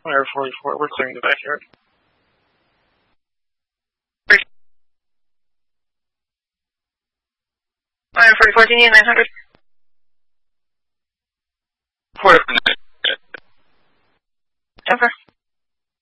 Wire 44, we're clearing the backyard. Wire 44, do you need 900? Over.